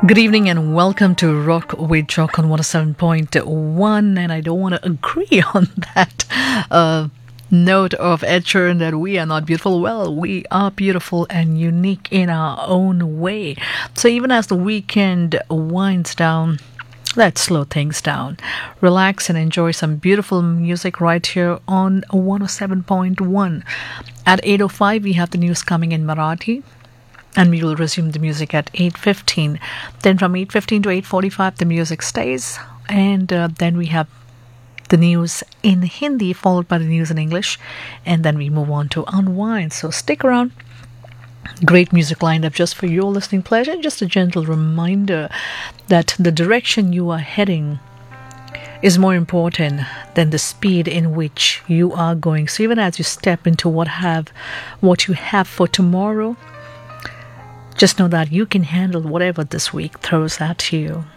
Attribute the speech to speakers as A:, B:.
A: Good evening and welcome to Rock with Jock on 107.1. And I don't want to agree on that note of Ed Sheeran that we are not beautiful. Well, we are beautiful and unique in our own way. So even as the weekend winds down, let's slow things down. Relax and enjoy some beautiful music right here on 107.1. At 8:05, we have the news coming in Marathi. And we will resume the music at 8:15. Then from 8:15 to 8:45, the music stays. And then we have the news in Hindi, followed by the news in English. And then we move on to Unwind. So stick around. Great music lined up just for your listening pleasure. And just a gentle reminder that the direction you are heading is more important than the speed in which you are going. So even as you step into what you have for tomorrow, just know that you can handle whatever this week throws at you.